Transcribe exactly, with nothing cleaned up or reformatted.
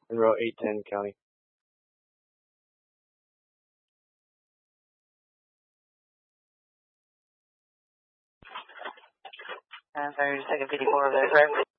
Monroe eight ten County. And sorry, second fifty-four of the aircraft.